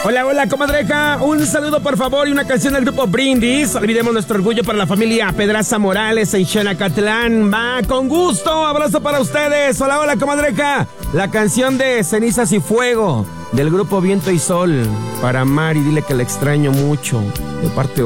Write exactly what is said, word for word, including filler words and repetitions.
Hola, hola, comadreja. Un saludo, por favor, y una canción del grupo Brindis. Olvidemos nuestro orgullo para la familia Pedraza Morales en Xenacatlán. Va, con gusto. Abrazo para ustedes. Hola, hola, comadreja. La canción de Cenizas y Fuego del grupo Viento y Sol. Para Mari, dile que la extraño mucho. De parte